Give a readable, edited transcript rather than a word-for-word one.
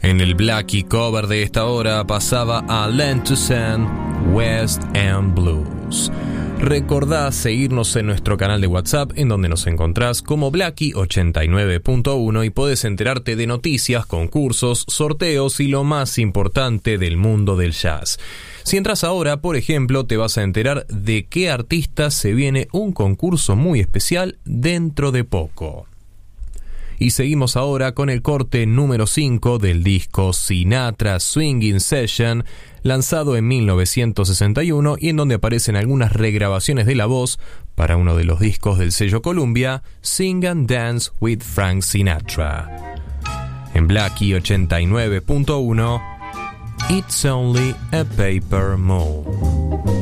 En el Blackie cover de esta hora pasaba a Land to Send, West End Blues. Recordá seguirnos en nuestro canal de WhatsApp, en donde nos encontrás como Blackie 89.1 y podés enterarte de noticias, concursos, sorteos y lo más importante del mundo del jazz. Si entras ahora, por ejemplo, te vas a enterar de qué artista se viene un concurso muy especial dentro de poco. Y seguimos ahora con el corte número 5 del disco Sinatra Swingin' Session, lanzado en 1961 y en donde aparecen algunas regrabaciones de la voz para uno de los discos del sello Columbia, Sing and Dance with Frank Sinatra. En Blackie 89.1, It's Only a Paper Move.